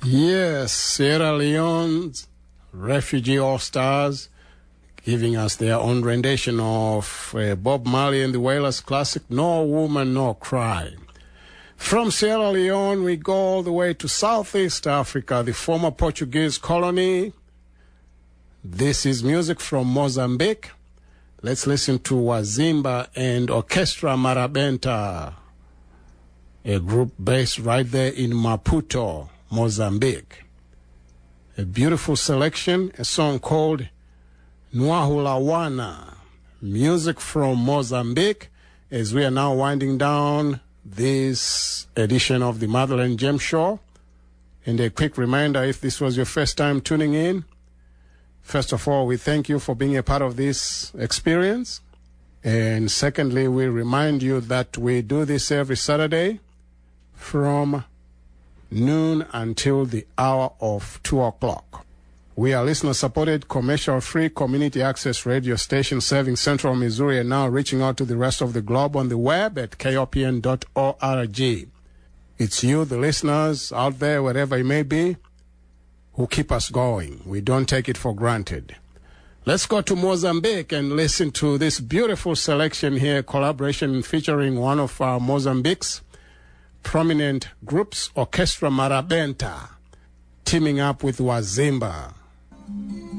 Yes, Sierra Leone's Refugee All-Stars giving us their own rendition of Bob Marley and the Wailers classic, No Woman, No Cry. From Sierra Leone, we go all the way to Southeast Africa, the former Portuguese colony. This is music from Mozambique. Let's listen to Wazimba and Orchestra Marabenta, a group based right there in Maputo, Mozambique. A beautiful selection, a song called Nwahulawana, music from Mozambique, as we are now winding down this edition of the Motherland Gem Show. And a quick reminder, if this was your first time tuning in, first of all, we thank you for being a part of this experience. And secondly, we remind you that we do this every Saturday from noon until the hour of 2 o'clock. We are listener-supported, commercial-free, community access radio station serving Central Missouri and now reaching out to the rest of the globe on the web at kopn.org. It's you, the listeners out there, wherever you may be, who keep us going. We don't take it for granted. Let's go to Mozambique and listen to this beautiful selection here, collaboration featuring one of Mozambique's prominent groups, Orchestra Marabenta, teaming up with Wazimba.